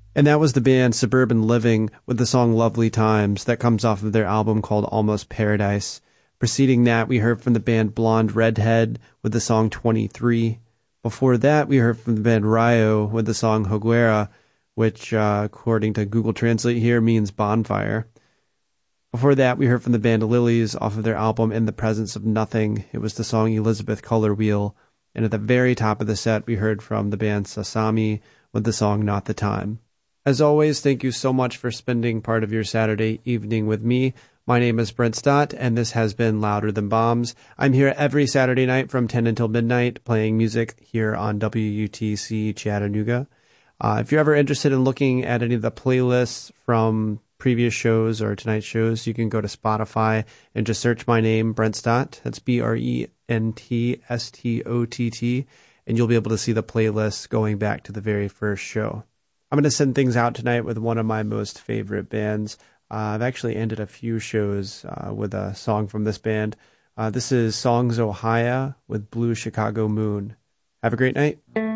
And that was the band Suburban Living with the song Lovely Times that comes off of their album called Almost Paradise. Preceding that, we heard from the band Blonde Redhead with the song 23. Before that, we heard from the band Rayo with the song Hoguera, which, according to Google Translate here, means bonfire. Before that, we heard from the band Lilies off of their album In the Presence of Nothing. It was the song Elizabeth Color Wheel. And at the very top of the set, we heard from the band Sasami with the song Not the Time. As always, thank you so much for spending part of your Saturday evening with me. My name is Brent Stott, and this has been Louder Than Bombs. I'm here every Saturday night from 10 until midnight playing music here on WUTC Chattanooga. If you're ever interested in looking at any of the playlists from previous shows or tonight's shows, you can go to Spotify and just search my name, Brent Stott. That's BRENTSTOTT, and you'll be able to see the playlists going back to the very first show. I'm going to send things out tonight with one of my most favorite bands. I've actually ended a few shows with a song from this band. This is Songs Ohio with Blue Chicago Moon. Have a great night.